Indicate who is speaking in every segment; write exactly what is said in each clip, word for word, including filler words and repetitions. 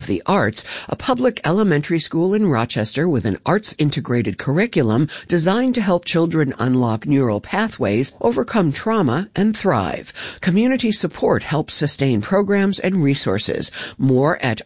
Speaker 1: the Arts, a public elementary school in Rochester with an arts-integrated curriculum designed to help children unlock neural pathways, overcome trauma, and thrive. Community support helps sustain programs and resources. More at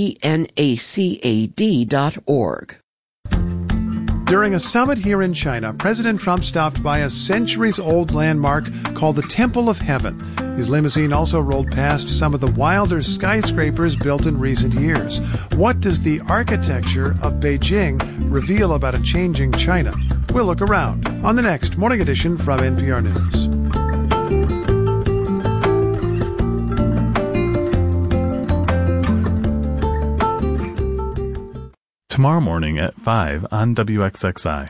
Speaker 1: renacad dot org.
Speaker 2: During a summit here in China, President Trump stopped by a centuries-old landmark called the Temple of Heaven. His limousine also rolled past some of the wilder skyscrapers built in recent years. What does the architecture of Beijing reveal about a changing China? We'll look around on the next Morning Edition from N P R News.
Speaker 3: Tomorrow morning at five on W X X I.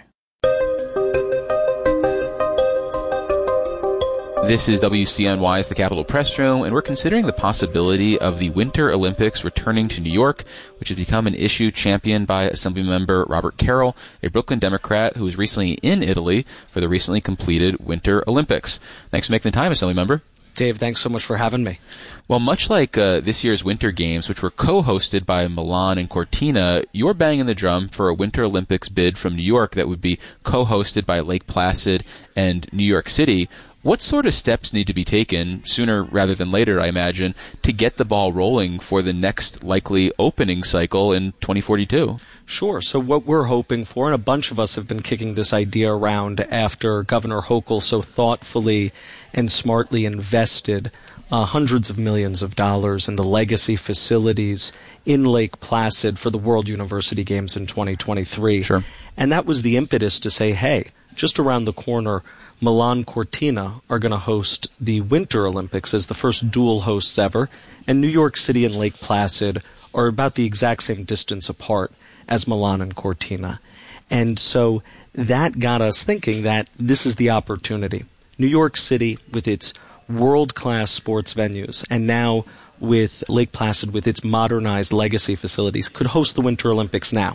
Speaker 4: This is W C N Y's The Capitol Press Room, and we're considering the possibility of the Winter Olympics returning to New York, which has become an issue championed by Assemblymember Robert Carroll, a Brooklyn Democrat who was recently in Italy for the recently completed Winter Olympics. Thanks for making the time, Assemblymember.
Speaker 5: Dave, thanks so much for having me.
Speaker 4: Well, much like uh, this year's Winter Games, which were co-hosted by Milan and Cortina, you're banging the drum for a Winter Olympics bid from New York that would be co-hosted by Lake Placid and New York City. What sort of steps need to be taken, sooner rather than later, I imagine, to get the ball rolling for the next likely opening cycle in twenty forty-two?
Speaker 5: Sure. So what we're hoping for, and a bunch of us have been kicking this idea around after Governor Hochul so thoughtfully and smartly invested uh, hundreds of millions of dollars in the legacy facilities in Lake Placid for the World University Games in twenty twenty-three.
Speaker 4: Sure.
Speaker 5: And that was the impetus to say, hey, just around the corner, Milan Cortina are going to host the Winter Olympics as the first dual hosts ever, and New York City and Lake Placid are about the exact same distance apart as Milan and Cortina. And so that got us thinking that this is the opportunity. New York City, with its world-class sports venues, and now with Lake Placid, with its modernized legacy facilities, could host the Winter Olympics now.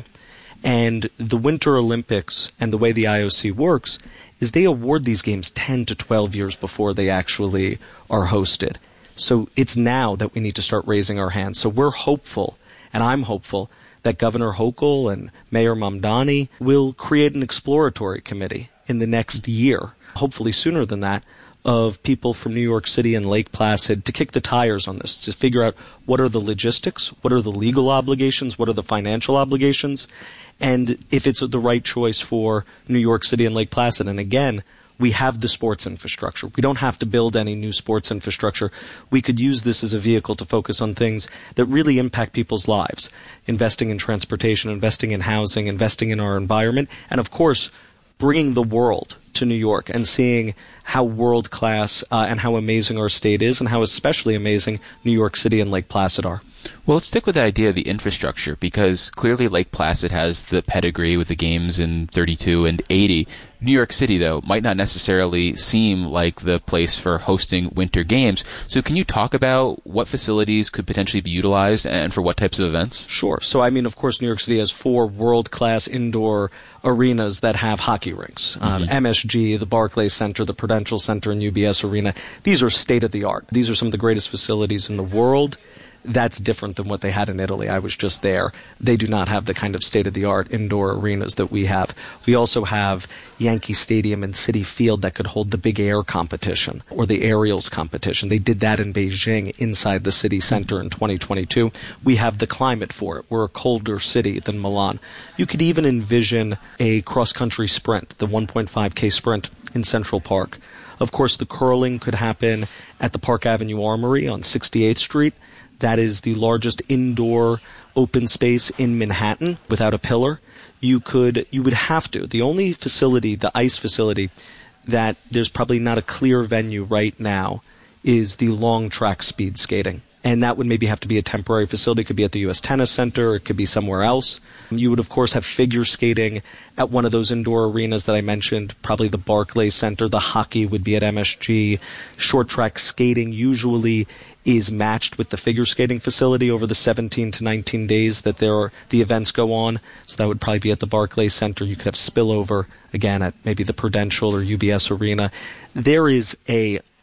Speaker 5: And the Winter Olympics and the way the I O C works is they award these games ten to twelve years before they actually are hosted. So it's now that we need to start raising our hands. So we're hopeful, and I'm hopeful, that Governor Hochul and Mayor Mamdani will create an exploratory committee in the next year, hopefully sooner than that, of people from New York City and Lake Placid to kick the tires on this, to figure out what are the logistics, what are the legal obligations, what are the financial obligations, and if it's the right choice for New York City and Lake Placid. And again, we have the sports infrastructure. We don't have to build any new sports infrastructure. We could use this as a vehicle to focus on things that really impact people's lives, investing in transportation, investing in housing, investing in our environment, and of course, bringing the world to New York and seeing how world-class uh, and how amazing our state is, and how especially amazing New York City and Lake Placid are.
Speaker 4: Well, let's stick with that idea of the infrastructure, because clearly Lake Placid has the pedigree with the games in thirty-two and eighty. New York City, though, might not necessarily seem like the place for hosting winter games. So can you talk about what facilities could potentially be utilized and for what types of events?
Speaker 5: Sure. So, I mean, of course, New York City has four world-class indoor arenas that have hockey rinks. Mm-hmm. Um, M S G, the Barclays Center, the Prudential Center, and U B S Arena. These are state-of-the-art. These are some of the greatest facilities in the world. That's different than what they had in Italy. I was just there. They do not have the kind of state-of-the-art indoor arenas that we have. We also have Yankee Stadium and Citi Field that could hold the big air competition or the aerials competition. They did that in Beijing inside the city center in twenty twenty-two. We have the climate for it. We're a colder city than Milan. You could even envision a cross-country sprint, the one point five K sprint in Central Park. Of course, the curling could happen at the Park Avenue Armory on sixty-eighth Street. That is the largest indoor open space in Manhattan without a pillar. You could, you would have to. The only facility, the ice facility, that there's probably not a clear venue right now is the long track speed skating. And that would maybe have to be a temporary facility. It could be at the U S Tennis Center. It could be somewhere else. You would, of course, have figure skating at one of those indoor arenas that I mentioned, probably the Barclays Center. The hockey would be at M S G. Short track skating usually is matched with the figure skating facility over the seventeen to nineteen days that there are, the events go on. So that would probably be at the Barclays Center. You could have spillover, again, at maybe the Prudential or U B S Arena. There is a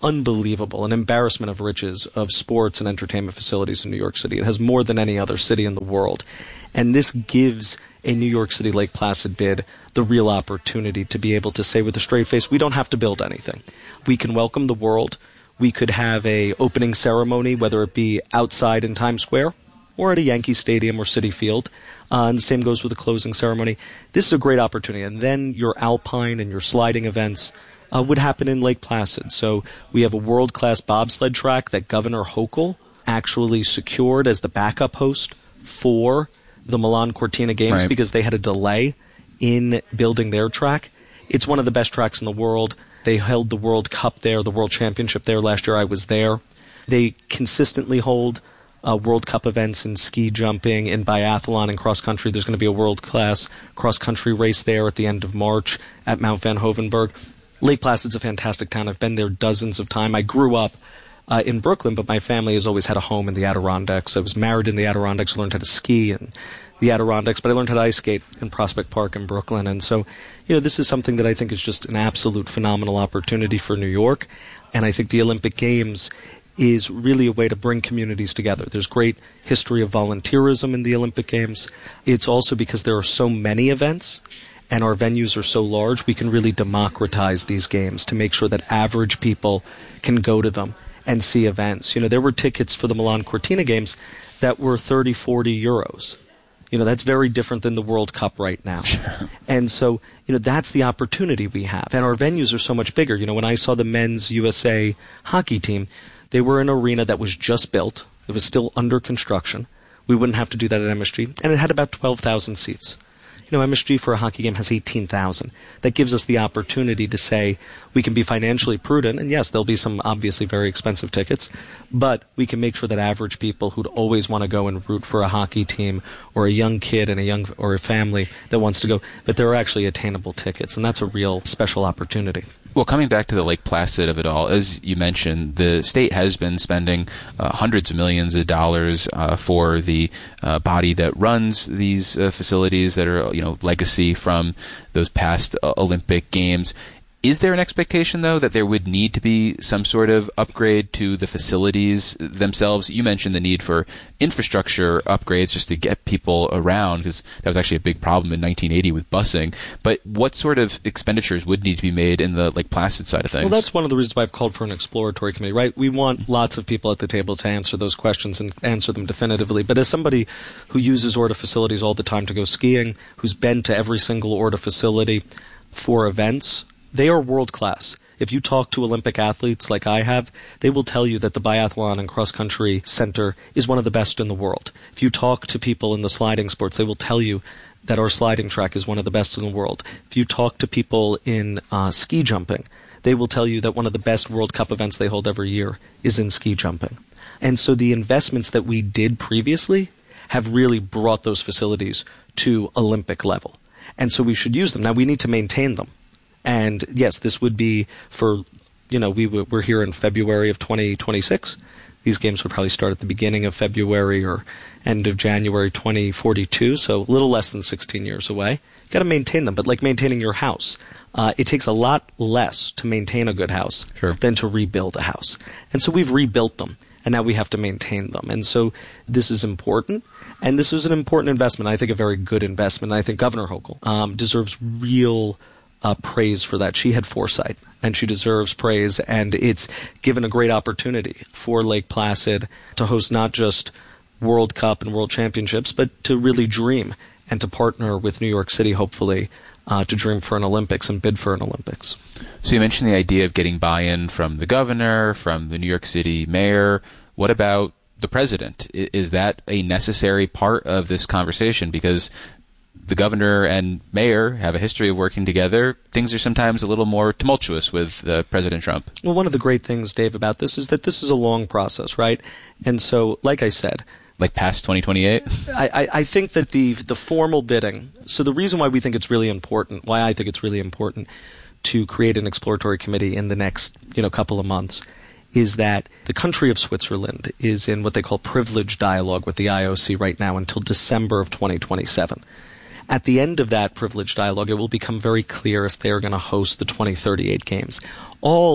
Speaker 5: unbelievable, an embarrassment of riches of sports and entertainment facilities in New York City. It has more than any other city in the world. And this gives a New York City Lake Placid bid the real opportunity to be able to say with a straight face, we don't have to build anything. We can welcome the world. We could have a opening ceremony, whether it be outside in Times Square or at a Yankee Stadium or Citi Field. Uh, and the same goes with the closing ceremony. This is a great opportunity. And then your alpine and your sliding events uh, would happen in Lake Placid. So we have a world-class bobsled track that Governor Hochul actually secured as the backup host for the Milan Cortina Games, right, because they had a delay in building their track. It's one of the best tracks in the world. They held the World Cup there, the World Championship there last year. I was there. They consistently hold uh, World Cup events in ski jumping, in biathlon, and cross country. There's going to be a world-class cross-country race there at the end of March at Mount Van Hovenberg. Lake Placid's a fantastic town. I've been there dozens of times. I grew up Uh, in Brooklyn, but my family has always had a home in the Adirondacks. I was married in the Adirondacks, learned how to ski in the Adirondacks, but I learned how to ice skate in Prospect Park in Brooklyn. And so, you know, this is something that I think is just an absolute phenomenal opportunity for New York. And I think the Olympic Games is really a way to bring communities together. There's great history of volunteerism in the Olympic Games. It's also because there are so many events and our venues are so large, we can really democratize these games to make sure that average people can go to them and see events. You know, there were tickets for the Milan Cortina Games that were thirty, forty euros. You know, that's very different than the World Cup right now. Sure. And so, you know, that's the opportunity we have. And our venues are so much bigger. You know, when I saw the men's U S A hockey team, they were in an arena that was just built. It was still under construction. We wouldn't have to do that at M S G. And it had about twelve thousand seats. You know, M S G for a hockey game has eighteen thousand. That gives us the opportunity to say we can be financially prudent, and yes, there'll be some obviously very expensive tickets, but we can make sure that average people who'd always want to go and root for a hockey team, or a young kid and a young or a family that wants to go, that there are actually attainable tickets, and that's a real special opportunity.
Speaker 4: Well, coming back to the Lake Placid of it all, as you mentioned, the state has been spending uh, hundreds of millions of dollars uh, for the uh, body that runs these uh, facilities that are, you know, legacy from those past uh, Olympic Games. Is there an expectation, though, that there would need to be some sort of upgrade to the facilities themselves? You mentioned the need for infrastructure upgrades just to get people around, because that was actually a big problem in nineteen eighty with busing. But what sort of expenditures would need to be made in the Lake Placid side of things?
Speaker 5: Well, that's one of the reasons why I've called for an exploratory committee, right? We want lots of people at the table to answer those questions and answer them definitively. But as somebody who uses Orta facilities all the time to go skiing, who's been to every single Orta facility for events, they are world-class. If you talk to Olympic athletes like I have, they will tell you that the Biathlon and Cross Country Center is one of the best in the world. If you talk to people in the sliding sports, they will tell you that our sliding track is one of the best in the world. If you talk to people in uh, ski jumping, they will tell you that one of the best World Cup events they hold every year is in ski jumping. And so the investments that we did previously have really brought those facilities to Olympic level. And so we should use them. Now, we need to maintain them. And yes, this would be for, you know, we w- we're here in February of twenty twenty-six. These games would probably start at the beginning of February or end of January twenty forty-two, so a little less than sixteen years away. You've got to maintain them, but like maintaining your house. Uh, it takes a lot less to maintain a good house
Speaker 4: Sure.
Speaker 5: than to rebuild a house. And so we've rebuilt them, and now we have to maintain them. And so this is important, and this is an important investment. I think a very good investment. And I think Governor Hochul um, deserves real Uh, praise for that. She had foresight, and she deserves praise, and it's given a great opportunity for Lake Placid to host not just World Cup and World Championships, but to really dream and to partner with New York City, hopefully, uh, to dream for an Olympics and bid for an Olympics.
Speaker 4: So you mentioned the idea of getting buy-in from the governor, from the New York City mayor. What about the president? Is that a necessary part of this conversation? Because the governor and mayor have a history of working together. Things are sometimes a little more tumultuous with uh, President Trump.
Speaker 5: Well, one of the great things, Dave, about this is that this is a long process, right? And so, like I said,
Speaker 4: like past twenty twenty-eight?
Speaker 5: I, I, I think that the the formal bidding, so the reason why we think it's really important, why I think it's really important to create an exploratory committee in the next, you know, couple of months, is that the country of Switzerland is in what they call privileged dialogue with the I O C right now until December of twenty twenty-seven. At the end of that privileged dialogue, it will become very clear if they are going to host the twenty thirty-eight games. All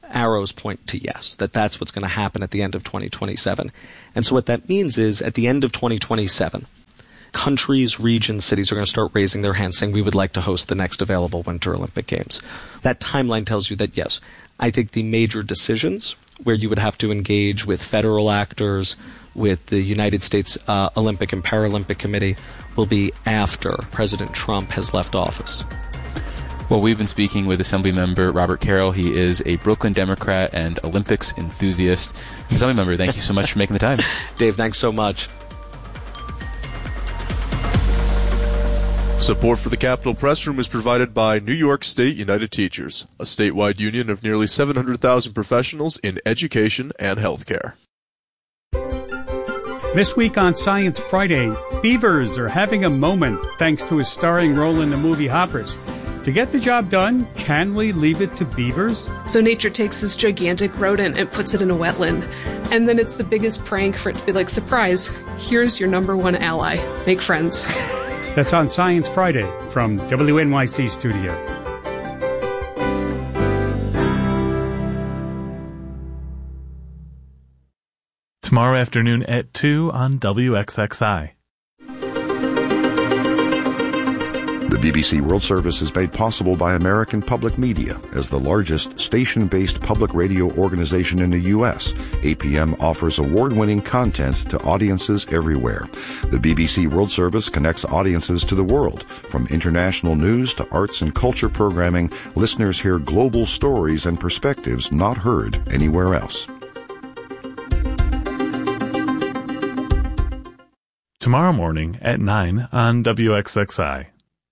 Speaker 5: arrows point to yes, that that's what's going to happen at the end of twenty twenty-seven. And so what that means is at the end of twenty twenty-seven, countries, regions, cities are going to start raising their hands saying we would like to host the next available Winter Olympic Games. That timeline tells you that, yes, I think the major decisions where you would have to engage with federal actors, with the United States uh, Olympic and Paralympic Committee, will be after President Trump has left office.
Speaker 4: Well, we've been speaking with Assemblymember Robert Carroll. He is a Brooklyn Democrat and Olympics enthusiast. Assemblymember, thank you so much for making the time.
Speaker 5: Dave, thanks so much.
Speaker 6: Support for the Capitol Press Room is provided by New York State United Teachers, a statewide union of nearly seven hundred thousand professionals in education and healthcare.
Speaker 7: This week on Science Friday, beavers are having a moment thanks to a starring role in the movie Hoppers. To get the job done, can we leave it to beavers?
Speaker 8: So nature takes this gigantic rodent and puts it in a wetland. And then it's the biggest prank for it to be like, surprise, here's your number one ally. Make friends.
Speaker 7: That's on Science Friday from W N Y C Studios.
Speaker 3: Tomorrow afternoon at two on W X X I.
Speaker 9: The B B C World Service is made possible by American Public Media. As the largest station-based public radio organization in the U S, A P M offers award-winning content to audiences everywhere. The B B C World Service connects audiences to the world. From international news to arts and culture programming, listeners hear global stories and perspectives not heard anywhere else.
Speaker 3: Tomorrow morning at nine on W X X I.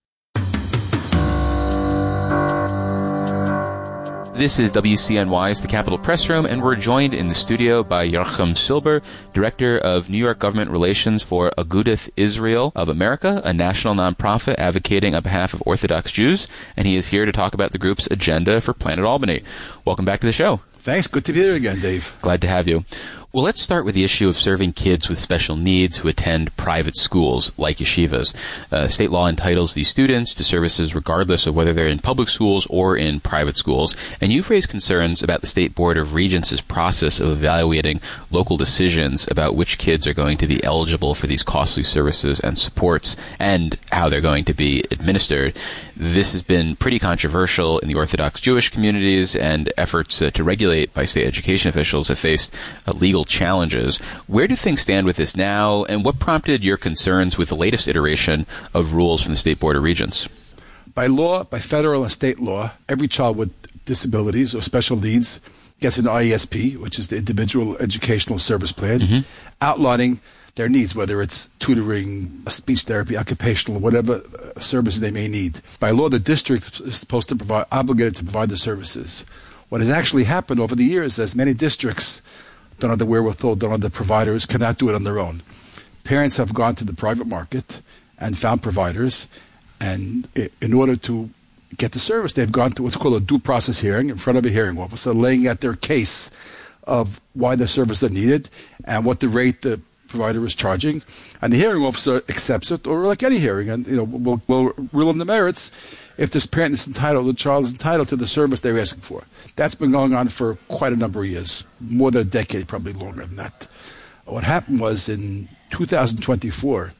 Speaker 4: This is W C N Y's The Capitol Press Room, and we're joined in the studio by Yerchem Silber, Director of New York Government Relations for Agudath Israel of America, a national nonprofit advocating on behalf of Orthodox Jews, and he is here to talk about the group's agenda for Planet Albany. Welcome back to the show.
Speaker 10: Thanks. Good to be here again, Dave.
Speaker 4: Glad to have you. Well, let's start with the issue of serving kids with special needs who attend private schools like yeshivas. Uh, state law entitles these students to services regardless of whether they're in public schools or in private schools. And you've raised concerns about the State Board of Regents' process of evaluating local decisions about which kids are going to be eligible for these costly services and supports and how they're going to be administered. This has been pretty controversial in the Orthodox Jewish communities, and efforts uh, to regulate by state education officials have faced uh, legal challenges. Where do things stand with this now, and what prompted your concerns with the latest iteration of rules from the State Board of Regents?
Speaker 10: By law, by federal and state law, every child with disabilities or special needs gets an I E S P, which is the Individual Educational Service Plan, mm-hmm. outlining their needs, whether it's tutoring, speech therapy, occupational, whatever services they may need. By law, the district is supposed to provide, obligated to provide the services. What has actually happened over the years is many districts don't have the wherewithal, don't have the providers, cannot do it on their own. Parents have gone to the private market and found providers, and in order to get the service, they've gone to what's called a due process hearing in front of a hearing officer, laying out their case of why the service is needed and what the rate the provider is charging, and the hearing officer accepts it, or like any hearing, and you know will will rule on the merits if this parent is entitled, the child is entitled to the service they're asking for. That's been going on for quite a number of years, more than a decade, probably longer than that. What happened was in two thousand twenty-four,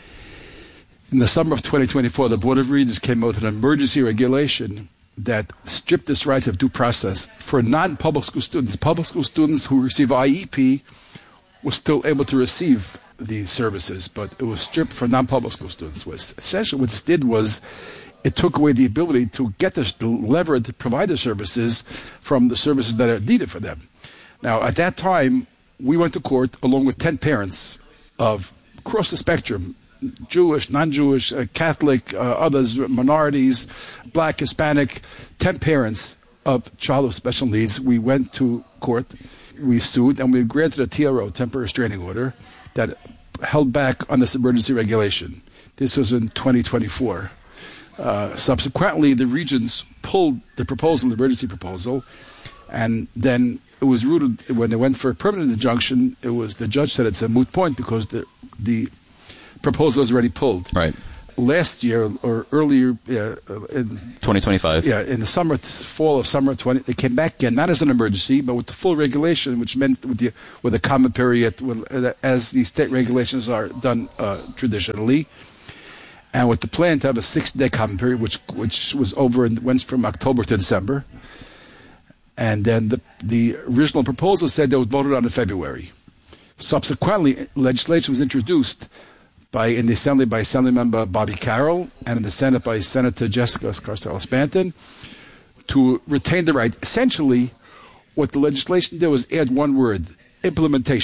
Speaker 10: in the summer of twenty twenty-four, the Board of Regents came out with an emergency regulation that stripped this rights of due process for non-public school students. Public school students who receive I E P were still able to receive these services, but it was stripped for non-public school students. Was essentially what this did was it took away the ability to get this, the lever to provide the services from the services that are needed for them. Now, at that time, we went to court along with ten parents of across the spectrum, Jewish, non-Jewish, uh, Catholic, uh, others, minorities, Black, Hispanic, ten parents of child with special needs. We went to court, we sued, and we granted a T R O, temporary restraining order, that held back on this emergency regulation. This was in twenty twenty-four. Uh, subsequently, the regents pulled the proposal, the emergency proposal, and then it was ruled, when they went for a permanent injunction, it was, the judge said it's a moot point because the the proposal was already pulled.
Speaker 4: Right.
Speaker 10: last year or earlier uh, in
Speaker 4: twenty twenty-five.
Speaker 10: Yeah, in the summer, fall of summer twenty, they came back again, not as an emergency, but with the full regulation, which meant with the with a common period, with, uh, as the state regulations are done uh, traditionally, and with the plan to have a six-day common period, which which was over and went from October to December, and then the the original proposal said they would vote it on in February. Subsequently, legislation was introduced by in the Assembly by Assemblymember Bobby Carroll and in the Senate by Senator Jessica Scarcella-Spanton to retain the right. Essentially, what the legislation did was add one word, implementation.